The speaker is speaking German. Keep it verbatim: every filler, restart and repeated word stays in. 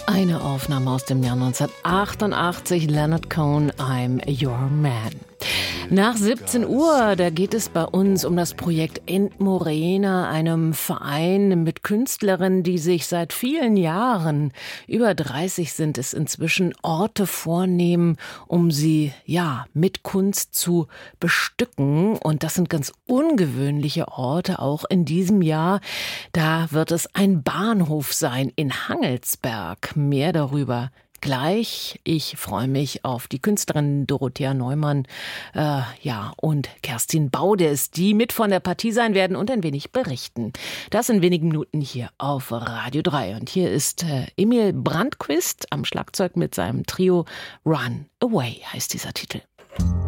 Eine Aufnahme aus dem Jahr neunzehnhundertachtundachtzig, Leonard Cohen, I'm Your Man. Nach siebzehn Uhr, da geht es bei uns um das Projekt End Morena, einem Verein mit Künstlerinnen, die sich seit vielen Jahren, über dreißig sind es inzwischen, Orte vornehmen, um sie, ja, mit Kunst zu bestücken. Und das sind ganz ungewöhnliche Orte, auch in diesem Jahr. Da wird es ein Bahnhof sein in Hangelsberg. Mehr darüber gleich. Ich freue mich auf die Künstlerinnen Dorothea Neumann äh, ja, und Kerstin Baudes, die mit von der Partie sein werden und ein wenig berichten. Das in wenigen Minuten hier auf Radio drei. Und hier ist äh, Emil Brandquist am Schlagzeug mit seinem Trio Run Away heißt dieser Titel.